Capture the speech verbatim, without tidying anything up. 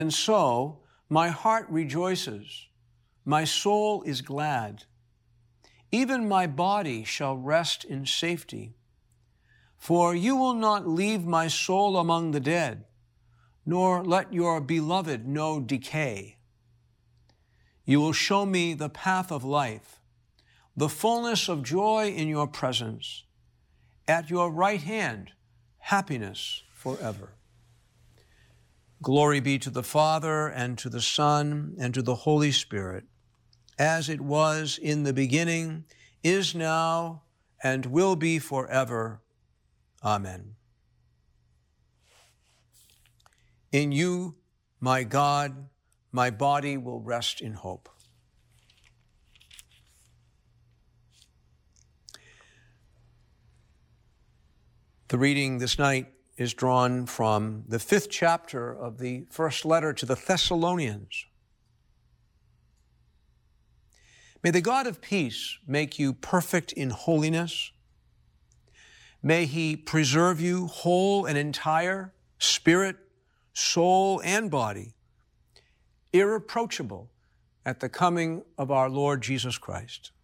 And so my heart rejoices, my soul is glad. Even my body shall rest in safety. For you will not leave my soul among the dead, nor let your beloved know decay. You will show me the path of life, the fullness of joy in your presence. At your right hand, happiness forever. Glory be to the Father, and to the Son, and to the Holy Spirit, as it was in the beginning, is now, and will be forever. Amen. In you, my God, my body will rest in hope. The reading this night is drawn from the fifth chapter of the first letter to the Thessalonians. May the God of peace make you perfect in holiness. May he preserve you whole and entire, spirit, soul, and body, irreproachable at the coming of our Lord Jesus Christ.